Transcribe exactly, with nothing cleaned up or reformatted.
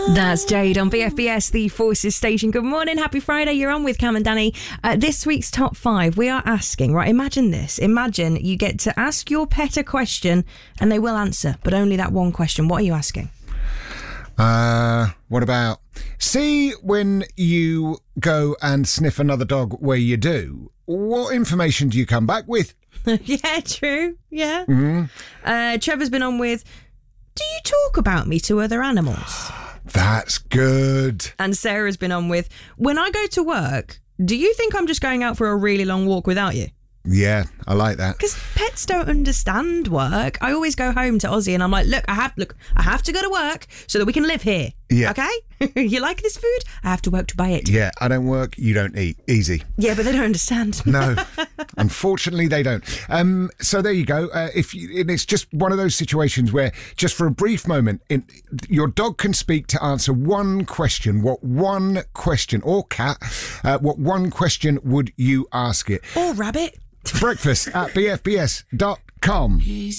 That's Jade on B F B S, the Forces Station. Good morning, happy Friday. You're on with Cam and Danny. Uh, this week's top five, we are asking, right, imagine this. Imagine you get to ask your pet a question and they will answer, but only that one question. What are you asking? Uh, what about, see when you go and sniff another dog where you do, what information do you come back with? Yeah, true. Yeah. Mm-hmm. Uh, Trevor's been on with, do you talk about me to other animals? That's good. And Sarah's been on with, when I go to work, do you think I'm just going out for a really long walk without you? Yeah, I like that. Because pets don't understand work. I always go home to Ozzy and I'm like, look, I have look, I have to go to work so that we can live here. Yeah. Okay? You like this food? I have to work to buy it. Yeah, I don't work, you don't eat. Easy. Yeah, but they don't understand. No, unfortunately they don't. Um, so there you go. Uh, if you, and it's just one of those situations where just for a brief moment, in, your dog can speak to answer one question. What one question, or cat, uh, what one question would you ask it? Or rabbit. Breakfast at b f b s dot com.